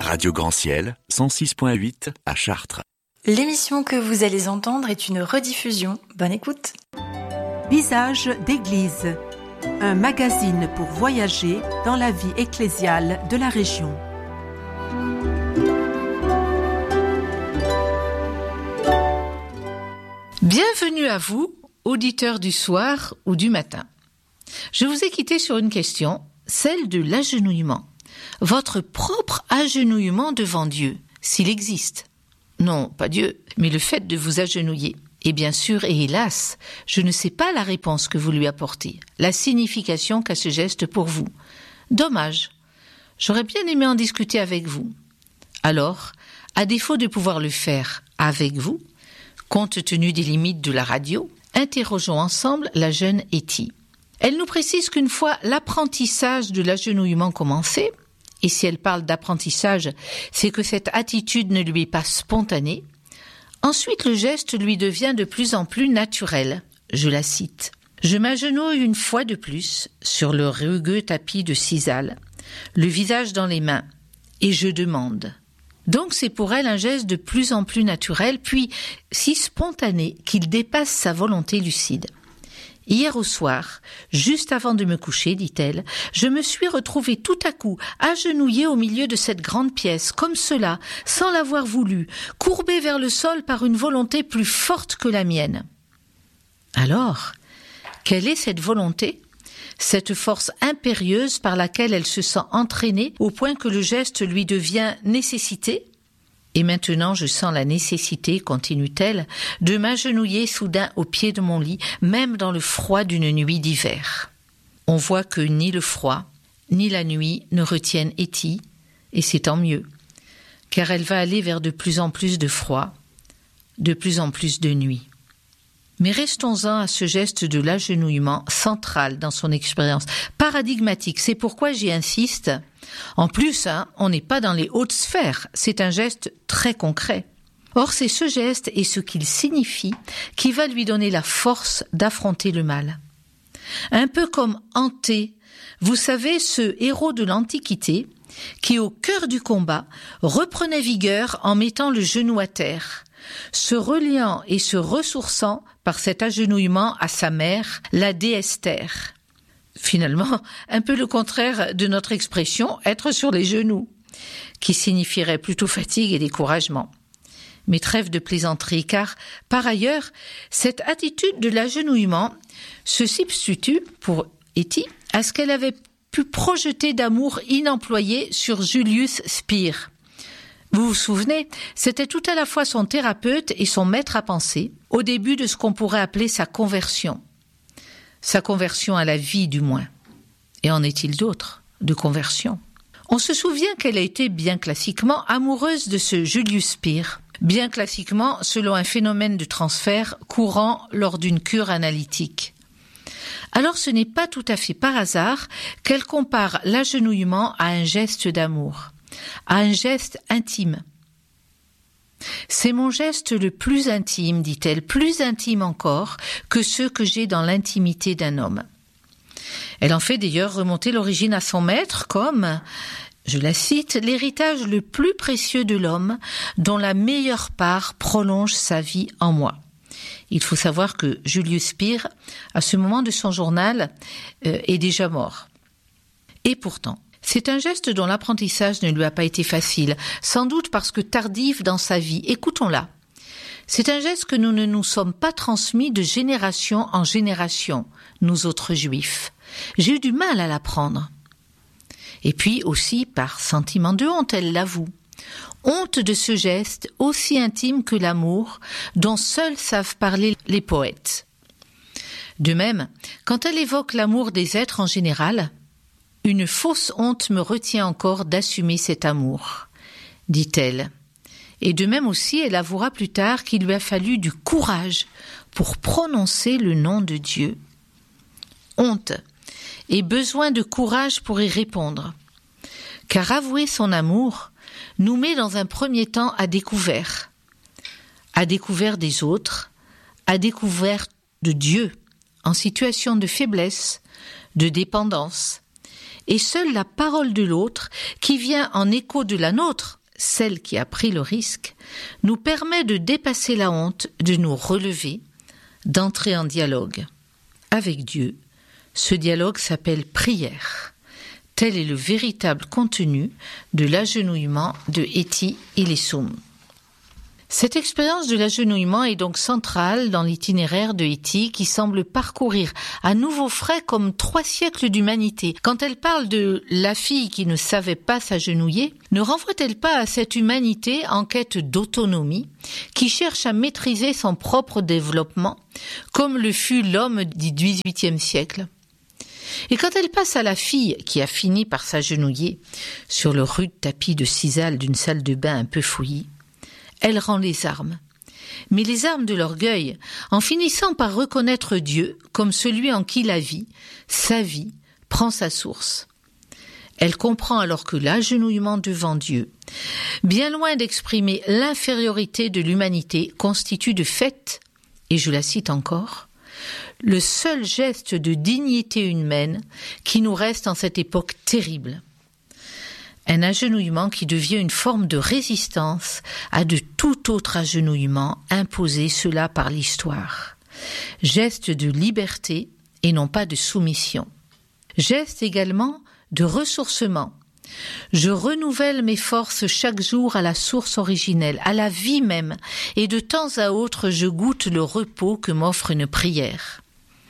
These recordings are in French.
Radio Grand Ciel, 106.8 à Chartres. L'émission que vous allez entendre est une rediffusion. Bonne écoute. Visage d'église, un magazine pour voyager dans la vie ecclésiale de la région. Bienvenue à vous, auditeurs du soir ou du matin. Je vous ai quitté sur une question, celle de l'agenouillement. Votre propre agenouillement devant Dieu, s'il existe. Non, pas Dieu, mais le fait de vous agenouiller. Et bien sûr, et hélas, je ne sais pas la réponse que vous lui apportez, la signification qu'a ce geste pour vous. Dommage. J'aurais bien aimé en discuter avec vous. Alors, à défaut de pouvoir le faire avec vous, compte tenu des limites de la radio, interrogeons ensemble la jeune Etty. Elle nous précise qu'une fois l'apprentissage de l'agenouillement commencé, et si elle parle d'apprentissage, c'est que cette attitude ne lui est pas spontanée, ensuite le geste lui devient de plus en plus naturel. Je la cite. « Je m'agenouille une fois de plus sur le rugueux tapis de Sisal, le visage dans les mains, et je demande. » Donc c'est pour elle un geste de plus en plus naturel, puis si spontané qu'il dépasse sa volonté lucide. Hier au soir, juste avant de me coucher, dit-elle, je me suis retrouvée tout à coup, agenouillée au milieu de cette grande pièce, comme cela, sans l'avoir voulu, courbée vers le sol par une volonté plus forte que la mienne. Alors, quelle est cette volonté ? Cette force impérieuse par laquelle elle se sent entraînée au point que le geste lui devient nécessité ? Et maintenant je sens la nécessité, continue-t-elle, de m'agenouiller soudain au pied de mon lit, même dans le froid d'une nuit d'hiver. On voit que ni le froid, ni la nuit ne retiennent Etty, et c'est tant mieux, car elle va aller vers de plus en plus de froid, de plus en plus de nuit. Mais restons-en à ce geste de l'agenouillement central dans son expérience, paradigmatique, c'est pourquoi j'y insiste. En plus, on n'est pas dans les hautes sphères, c'est un geste très concret. Or, c'est ce geste et ce qu'il signifie qui va lui donner la force d'affronter le mal. Un peu comme Anté, vous savez, ce héros de l'Antiquité qui, au cœur du combat, reprenait vigueur en mettant le genou à terre, se reliant et se ressourçant par cet agenouillement à sa mère, la déesse Terre. Finalement, un peu le contraire de notre expression « être sur les genoux », qui signifierait plutôt fatigue et découragement. Mais trêve de plaisanterie, car, par ailleurs, cette attitude de l'agenouillement se substitue, pour Etty, à ce qu'elle avait pu projeter d'amour inemployé sur Julius Spire. Vous vous souvenez, c'était tout à la fois son thérapeute et son maître à penser, au début de ce qu'on pourrait appeler sa conversion. Sa conversion à la vie, du moins. Et en est-il d'autres, de conversion ? On se souvient qu'elle a été bien classiquement amoureuse de ce Julius Spire, bien classiquement selon un phénomène de transfert courant lors d'une cure analytique. Alors ce n'est pas tout à fait par hasard qu'elle compare l'agenouillement à un geste d'amour, à un geste intime. C'est mon geste le plus intime, dit-elle, plus intime encore que ceux que j'ai dans l'intimité d'un homme. Elle en fait d'ailleurs remonter l'origine à son maître comme, je la cite, l'héritage le plus précieux de l'homme dont la meilleure part prolonge sa vie en moi. Il faut savoir que Julius Spire, à ce moment de son journal, est déjà mort. Et pourtant, c'est un geste dont l'apprentissage ne lui a pas été facile, sans doute parce que tardif dans sa vie. Écoutons-la. C'est un geste que nous ne nous sommes pas transmis de génération en génération, nous autres juifs. J'ai eu du mal à l'apprendre. Et puis aussi par sentiment de honte, elle l'avoue. Honte de ce geste aussi intime que l'amour, dont seuls savent parler les poètes. De même, quand elle évoque l'amour des êtres en général, une fausse honte me retient encore d'assumer cet amour, dit-elle. Et de même aussi, elle avouera plus tard qu'il lui a fallu du courage pour prononcer le nom de Dieu. Honte et besoin de courage pour y répondre. Car avouer son amour nous met dans un premier temps à découvert des autres, à découvert de Dieu, en situation de faiblesse, de dépendance. Et seule la parole de l'autre, qui vient en écho de la nôtre, celle qui a pris le risque, nous permet de dépasser la honte, de nous relever, d'entrer en dialogue avec Dieu. Ce dialogue s'appelle prière. Tel est le véritable contenu de l'agenouillement de Eti Ilesum. Cette expérience de l'agenouillement est donc centrale dans l'itinéraire de Eti qui semble parcourir à nouveau frais comme 3 siècles d'humanité. Quand elle parle de la fille qui ne savait pas s'agenouiller, ne renvoie-t-elle pas à cette humanité en quête d'autonomie qui cherche à maîtriser son propre développement comme le fut l'homme du XVIIIe siècle ? Et quand elle passe à la fille qui a fini par s'agenouiller sur le rude tapis de sisal d'une salle de bain un peu fouillie, elle rend les armes. Mais les armes de l'orgueil, en finissant par reconnaître Dieu comme celui en qui la vie, sa vie, prend sa source. Elle comprend alors que l'agenouillement devant Dieu, bien loin d'exprimer l'infériorité de l'humanité, constitue de fait, et je la cite encore, le seul geste de dignité humaine qui nous reste en cette époque terrible. Un agenouillement qui devient une forme de résistance à de tout autre agenouillement imposé, cela par l'histoire. Geste de liberté et non pas de soumission. Geste également de ressourcement. Je renouvelle mes forces chaque jour à la source originelle, à la vie même, et de temps à autre je goûte le repos que m'offre une prière.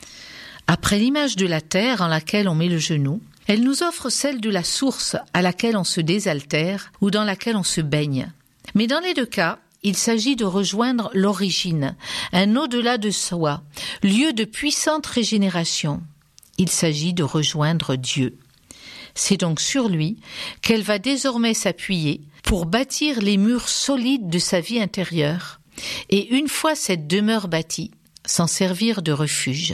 Après l'image de la terre en laquelle on met le genou, elle nous offre celle de la source à laquelle on se désaltère ou dans laquelle on se baigne. Mais dans les 2 cas, il s'agit de rejoindre l'origine, un au-delà de soi, lieu de puissante régénération. Il s'agit de rejoindre Dieu. C'est donc sur lui qu'elle va désormais s'appuyer pour bâtir les murs solides de sa vie intérieure et une fois cette demeure bâtie, s'en servir de refuge.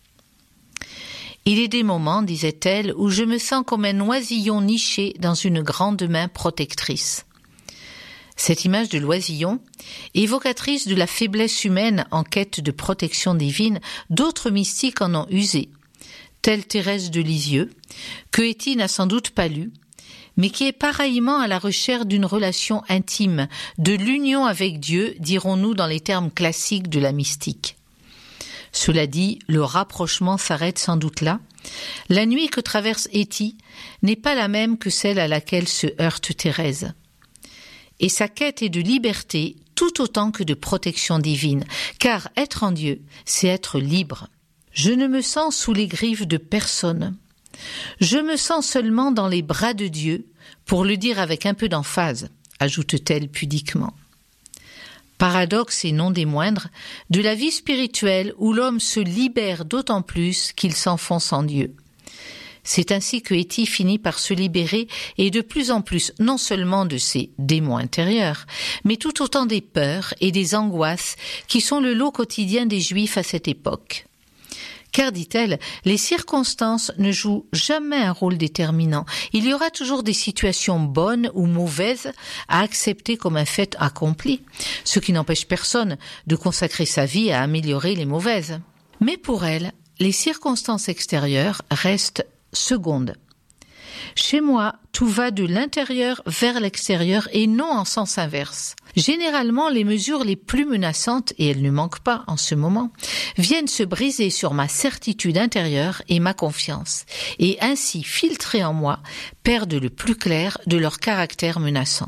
Il est des moments, disait-elle, où je me sens comme un oisillon niché dans une grande main protectrice. Cette image de l'oisillon, évocatrice de la faiblesse humaine en quête de protection divine, d'autres mystiques en ont usé, telle Thérèse de Lisieux, que Eti n'a sans doute pas lue, mais qui est pareillement à la recherche d'une relation intime, de l'union avec Dieu, dirons-nous dans les termes classiques de la mystique. Cela dit, le rapprochement s'arrête sans doute là. La nuit que traverse Eti n'est pas la même que celle à laquelle se heurte Thérèse. Et sa quête est de liberté tout autant que de protection divine, car être en Dieu, c'est être libre. Je ne me sens sous les griffes de personne. Je me sens seulement dans les bras de Dieu, pour le dire avec un peu d'emphase, ajoute-t-elle pudiquement. Paradoxe et non des moindres, de la vie spirituelle où l'homme se libère d'autant plus qu'il s'enfonce en Dieu. C'est ainsi que Eti finit par se libérer et de plus en plus non seulement de ses démons intérieurs, mais tout autant des peurs et des angoisses qui sont le lot quotidien des Juifs à cette époque. Car, dit-elle, les circonstances ne jouent jamais un rôle déterminant. Il y aura toujours des situations bonnes ou mauvaises à accepter comme un fait accompli, ce qui n'empêche personne de consacrer sa vie à améliorer les mauvaises. Mais pour elle, les circonstances extérieures restent secondes. Chez moi, tout va de l'intérieur vers l'extérieur et non en sens inverse. Généralement, les mesures les plus menaçantes, et elles ne manquent pas en ce moment, viennent se briser sur ma certitude intérieure et ma confiance, et ainsi filtrer en moi, perdent le plus clair de leur caractère menaçant.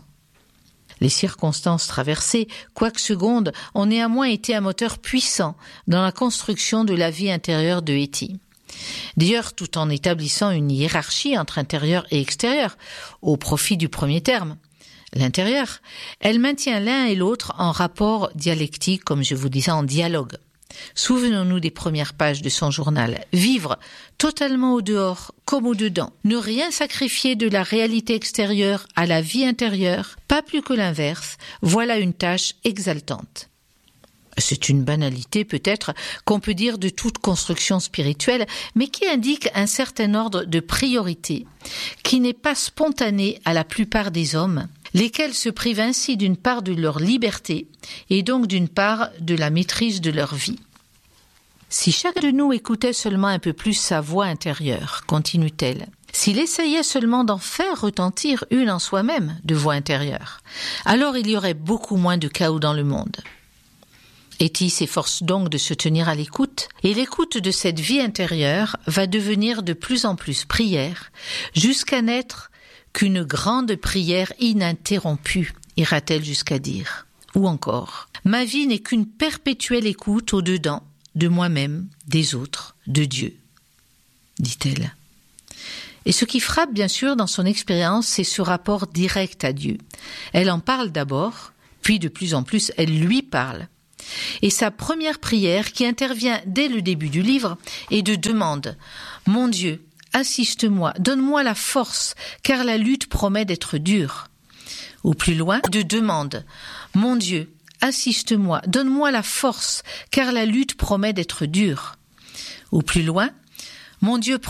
Les circonstances traversées, quoique secondes, ont néanmoins été un moteur puissant dans la construction de la vie intérieure de Eti. D'ailleurs, tout en établissant une hiérarchie entre intérieur et extérieur, au profit du premier terme, l'intérieur, elle maintient l'un et l'autre en rapport dialectique, comme je vous disais, en dialogue. Souvenons-nous des premières pages de son journal. Vivre totalement au dehors comme au dedans. Ne rien sacrifier de la réalité extérieure à la vie intérieure, pas plus que l'inverse. Voilà une tâche exaltante. C'est une banalité peut-être qu'on peut dire de toute construction spirituelle, mais qui indique un certain ordre de priorité, qui n'est pas spontané à la plupart des hommes, lesquels se privent ainsi d'une part de leur liberté et donc d'une part de la maîtrise de leur vie. Si chacun de nous écoutait seulement un peu plus sa voix intérieure, continue-t-elle, S'il essayait seulement d'en faire retentir une en soi-même de voix intérieure, alors il y aurait beaucoup moins de chaos dans le monde. Etty s'efforce donc de se tenir à l'écoute, et l'écoute de cette vie intérieure va devenir de plus en plus prière, jusqu'à n'être qu'une grande prière ininterrompue, ira-t-elle jusqu'à dire. Ou encore, ma vie n'est qu'une perpétuelle écoute au-dedans de moi-même, des autres, de Dieu, dit-elle. Et ce qui frappe bien sûr dans son expérience, c'est ce rapport direct à Dieu. Elle en parle d'abord, puis de plus en plus, elle lui parle. Et sa première prière, qui intervient dès le début du livre, est de demande « Mon Dieu, assiste-moi, donne-moi la force, car la lutte promet d'être dure. » Ou plus loin, de demande « Mon Dieu, assiste-moi, donne-moi la force, car la lutte promet d'être dure. » Ou plus loin, « Mon Dieu,